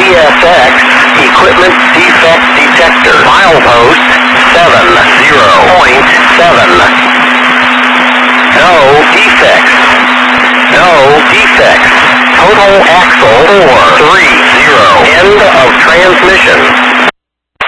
CSX Equipment Defect Detector. Milepost 70.7. No defects. No defects. Total axle 430. End of transmission.